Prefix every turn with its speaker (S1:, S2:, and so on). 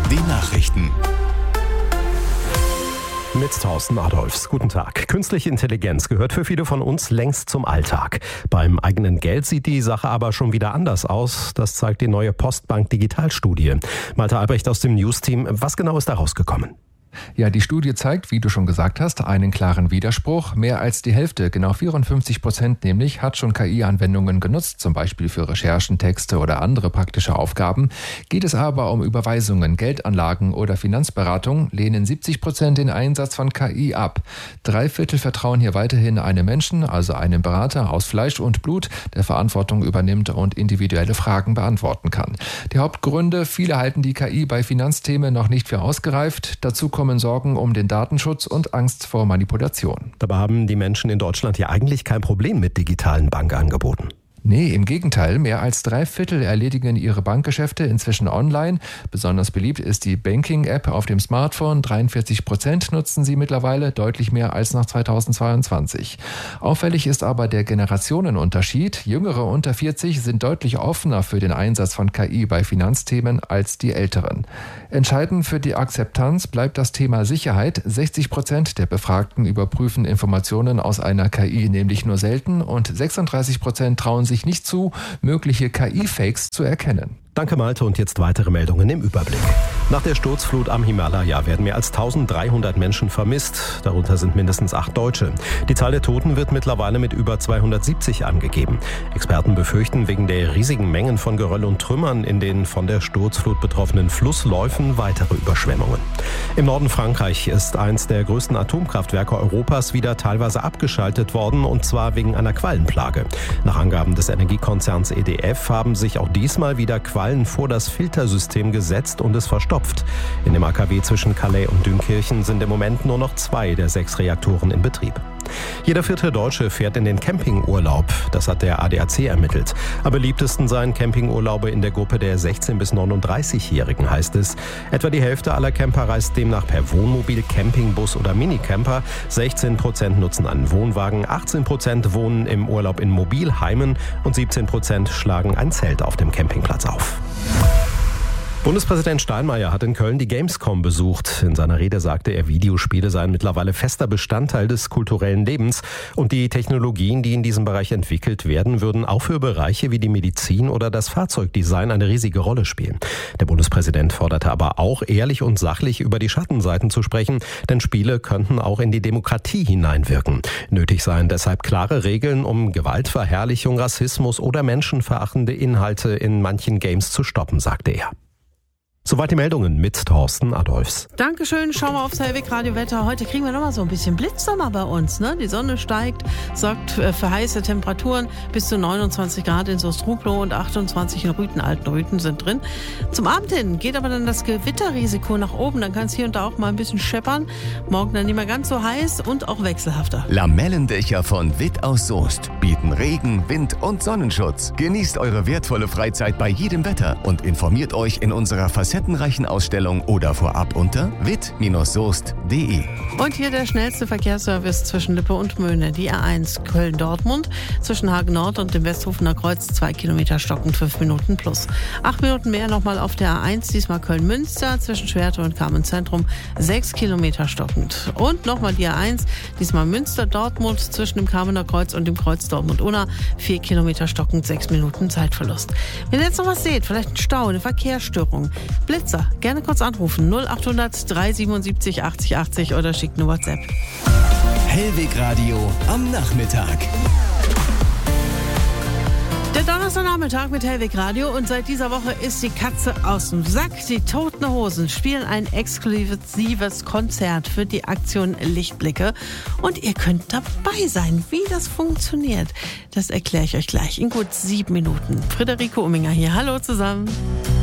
S1: Die Nachrichten.
S2: Mit Thorsten Adolfs. Guten Tag. Künstliche Intelligenz gehört für viele von uns längst zum Alltag. Beim eigenen Geld sieht die Sache aber schon wieder anders aus. Das zeigt die neue Postbank Digitalstudie. Malte Albrecht aus dem News-Team. Was genau ist da rausgekommen?
S3: Ja, die Studie zeigt, wie du schon gesagt hast, einen klaren Widerspruch. Mehr als die Hälfte, genau 54% nämlich, hat schon KI-Anwendungen genutzt, zum Beispiel für Recherchen, Texte oder andere praktische Aufgaben. Geht es aber um Überweisungen, Geldanlagen oder Finanzberatung, lehnen 70% den Einsatz von KI ab. 3/4 vertrauen hier weiterhin einem Menschen, also einem Berater aus Fleisch und Blut, der Verantwortung übernimmt und individuelle Fragen beantworten kann. Die Hauptgründe: viele halten die KI bei Finanzthemen noch nicht für ausgereift. Dazu kommen Sorgen um den Datenschutz und Angst vor Manipulation.
S2: Dabei haben die Menschen in Deutschland ja eigentlich kein Problem mit digitalen Bankangeboten.
S3: Nee, im Gegenteil. Mehr als 3/4 erledigen ihre Bankgeschäfte inzwischen online. Besonders beliebt ist die Banking-App auf dem Smartphone. 43% nutzen sie mittlerweile, deutlich mehr als nach 2022. Auffällig ist aber der Generationenunterschied. Jüngere unter 40 sind deutlich offener für den Einsatz von KI bei Finanzthemen als die Älteren. Entscheidend für die Akzeptanz bleibt das Thema Sicherheit. 60% der Befragten überprüfen Informationen aus einer KI nämlich nur selten und 36% trauen sich nicht zu, mögliche KI-Fakes zu erkennen.
S2: Danke Malte und jetzt weitere Meldungen im Überblick. Nach der Sturzflut am Himalaya werden mehr als 1300 Menschen vermisst. Darunter sind mindestens 8 Deutsche. Die Zahl der Toten wird mittlerweile mit über 270 angegeben. Experten befürchten wegen der riesigen Mengen von Geröll und Trümmern in den von der Sturzflut betroffenen Flussläufen weitere Überschwemmungen. Im Norden Frankreich ist eins der größten Atomkraftwerke Europas wieder teilweise abgeschaltet worden, und zwar wegen einer Quallenplage. Nach Angaben des Energiekonzerns EDF haben sich auch diesmal wieder Quallen vor das Filtersystem gesetzt und es verstopft. In dem AKW zwischen Calais und Dünkirchen sind im Moment nur noch 2 der 6 Reaktoren in Betrieb. Jeder 4. Deutsche fährt in den Campingurlaub. Das hat der ADAC ermittelt. Am beliebtesten seien Campingurlaube in der Gruppe der 16- bis 39-Jährigen, heißt es. Etwa die Hälfte aller Camper reist demnach per Wohnmobil, Campingbus oder Minicamper. 16% nutzen einen Wohnwagen, 18% wohnen im Urlaub in Mobilheimen und 17% schlagen ein Zelt auf dem Campingplatz auf. Bundespräsident Steinmeier hat in Köln die Gamescom besucht. In seiner Rede sagte er, Videospiele seien mittlerweile fester Bestandteil des kulturellen Lebens und die Technologien, die in diesem Bereich entwickelt werden, würden auch für Bereiche wie die Medizin oder das Fahrzeugdesign eine riesige Rolle spielen. Der Bundespräsident forderte aber auch, ehrlich und sachlich über die Schattenseiten zu sprechen, denn Spiele könnten auch in die Demokratie hineinwirken. Nötig seien deshalb klare Regeln, um Gewaltverherrlichung, Rassismus oder menschenverachtende Inhalte in manchen Games zu stoppen, sagte er. Soweit die Meldungen mit Thorsten Adolfs.
S4: Dankeschön, schauen wir aufs Hellweg-Radio-Wetter. Heute kriegen wir nochmal so ein bisschen Blitzsommer bei uns, ne? Die Sonne steigt, sorgt für heiße Temperaturen. Bis zu 29 Grad in Soest-Ruplow und 28 in Rüthen. Altenrüthen sind drin. Zum Abend hin geht aber dann das Gewitterrisiko nach oben. Dann kann es hier und da auch mal ein bisschen scheppern. Morgen dann nicht mehr ganz so heiß und auch wechselhafter.
S1: Lamellendächer von Witt aus Soest bieten Regen, Wind und Sonnenschutz. Genießt eure wertvolle Freizeit bei jedem Wetter und informiert euch in unserer facettenreichen Ausstellung oder vorab unter witt-soest.de.
S4: Und hier der schnellste Verkehrsservice zwischen Lippe und Möhne. Die A1 Köln-Dortmund zwischen Hagen Nord und dem Westhofener Kreuz 2 Kilometer stockend, 5 Minuten plus. 8 Minuten mehr nochmal auf der A1, diesmal Köln-Münster zwischen Schwerte und Kamenz-Zentrum 6 Kilometer stockend. Und nochmal die A1, diesmal Münster-Dortmund zwischen dem Kamener Kreuz und dem Kreuz Dortmund-Unna 4 Kilometer stockend, 6 Minuten Zeitverlust. Wenn ihr jetzt noch was seht, vielleicht ein Stau, eine Verkehrsstörung, Blitzer, gerne kurz anrufen 0800 377 80 80 oder schickt eine WhatsApp.
S1: Hellweg Radio am Nachmittag.
S4: Der Donnerstagnachmittag mit Hellweg Radio und seit dieser Woche ist die Katze aus dem Sack. Die Toten Hosen spielen ein exklusives Konzert für die Aktion Lichtblicke und ihr könnt dabei sein. Wie das funktioniert, das erkläre ich euch gleich in gut 7 Minuten. Friederike Umminger hier, hallo zusammen.